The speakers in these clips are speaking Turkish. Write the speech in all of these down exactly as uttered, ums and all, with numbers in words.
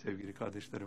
sevgili kardeşlerim.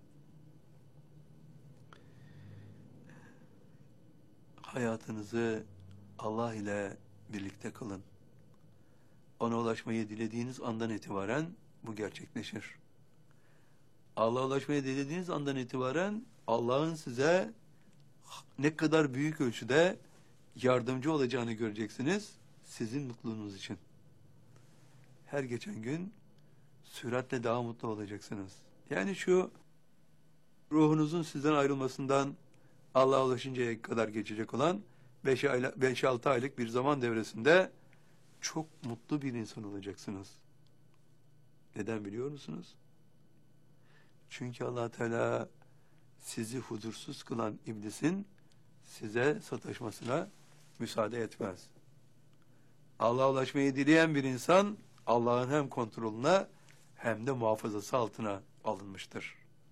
Hayatınızı Allah ile birlikte kılın. Ona ulaşmayı dilediğiniz andan itibaren bu gerçekleşir. Allah'a ulaşmayı dilediğiniz andan itibaren Allah'ın size ne kadar büyük ölçüde yardımcı olacağını göreceksiniz sizin mutluluğunuz için. Her geçen gün süratle daha mutlu olacaksınız. Yani şu ruhunuzun sizden ayrılmasından Allah'a ulaşıncaya kadar geçecek olan beş altı aylık bir zaman devresinde çok mutlu bir insan olacaksınız. Neden biliyor musunuz? Çünkü Allah Teala sizi huzursuz kılan iblisin size sataşmasına müsaade etmez. Allah'a ulaşmayı dileyen bir insan Allah'ın hem kontrolüne hem de muhafazası altına alınmıştır.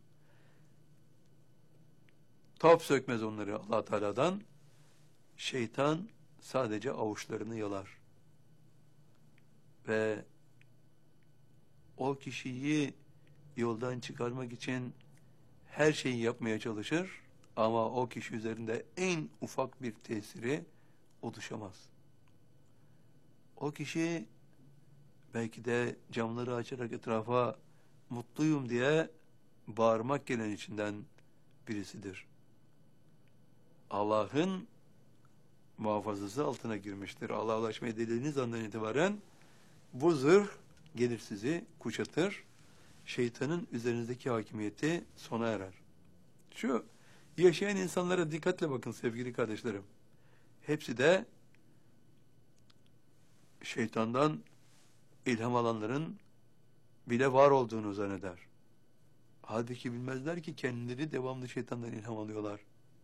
Top sökmez onları Allah Teala'dan. Şeytan sadece avuçlarını yalar. Ve o kişiyi yoldan çıkarmak için her şeyi yapmaya çalışır ama o kişi üzerinde en ufak bir tesiri oluşamaz. O kişi belki de camları açarak etrafa mutluyum diye bağırmak gelen içinden birisidir. Allah'ın muhafazası altına girmiştir. Allah'a ulaşmayı dilediğiniz andan itibaren bu zırh gelir sizi kuşatır. Şeytanın üzerinizdeki hakimiyeti sona erer. Şu yaşayan insanlara dikkatle bakın sevgili kardeşlerim. Hepsi de şeytandan ilham alanların bile var olduğunu zanneder. Halbuki bilmezler ki kendileri devamlı şeytandan ilham alıyorlar.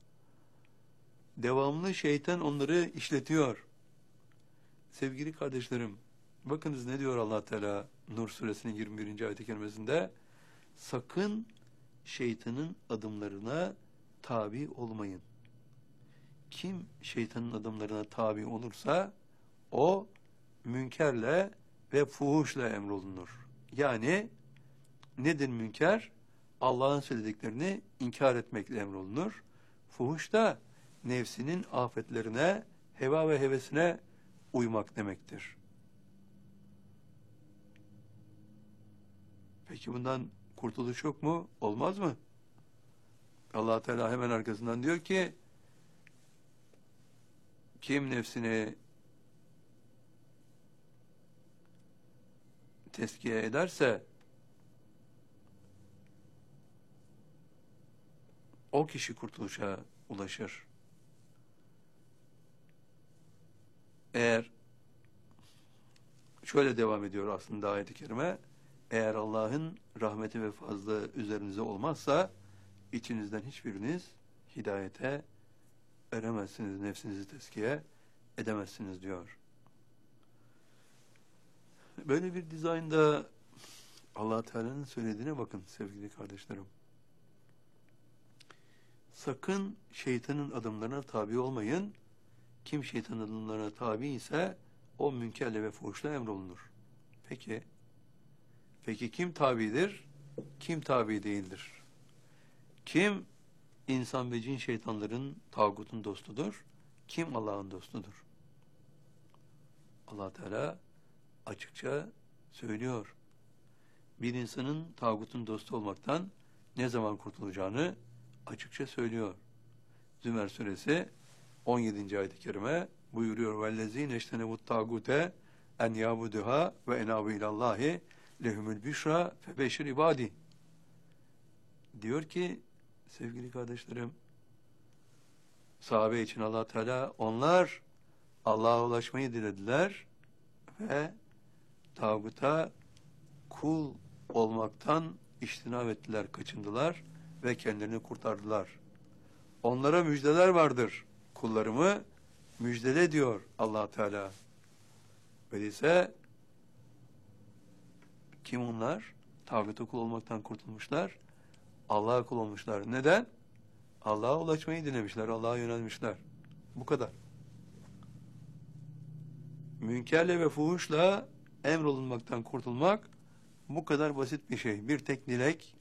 Devamlı şeytan onları işletiyor. Sevgili kardeşlerim, bakınız ne diyor Allah Teala Nur suresinin yirmi birinci ayet-i kerimesinde? Sakın şeytanın adımlarına tabi olmayın. Kim şeytanın adımlarına tabi olursa o münkerle ve fuhuşla emrolunur. Yani nedir münker? Allah'ın söylediklerini inkar etmekle emrolunur. Fuhuş da nefsinin afetlerine, heva ve hevesine uymak demektir. Peki bundan kurtuluş yok mu? Olmaz mı? Allah Teala hemen arkasından diyor ki kim nefsini tezkiye ederse o kişi kurtuluşa ulaşır. Eğer şöyle devam ediyor aslında ayet-i kerime, eğer Allah'ın rahmeti ve fazlı üzerinize olmazsa içinizden hiçbiriniz hidayete eremezsiniz, nefsinizi tezkiye edemezsiniz diyor. Böyle bir dizaynda Allah Teala'nın söylediğine bakın sevgili kardeşlerim. Sakın şeytanın adımlarına tabi olmayın. Kim şeytanın adımlarına tabi ise o münkerle ve fuhuşla emrolunur. Peki, peki kim tabidir? Kim tabi değildir? Kim insan ve cin şeytanların, tağutun dostudur? Kim Allah'ın dostudur? Allah Teala açıkça söylüyor. Bir insanın tağutun dostu olmaktan ne zaman kurtulacağını açıkça söylüyor. Zümer suresi on yedinci ayet-i kerime buyuruyor: "Vellezîne eştenebut tağute en yâbuduhâ ve enâbu ilallâhi lehumul büşrâ febeşir ibâdi." Diyor ki sevgili kardeşlerim, sahabe için Allah Teala onlar Allah'a ulaşmayı dilediler ve tağuta kul olmaktan iştinab ettiler, kaçındılar ve kendilerini kurtardılar. Onlara müjdeler vardır. Kullarımı müjdele diyor Allah Teala. Öyleyse kim onlar? Tağuta kul olmaktan kurtulmuşlar. Allah'a kul olmuşlar. Neden? Allah'a ulaşmayı dilemişler. Allah'a yönelmişler. Bu kadar. Münkerle ve fuhuşla emrolunmaktan kurtulmak bu kadar basit bir şey. Bir tek dilek,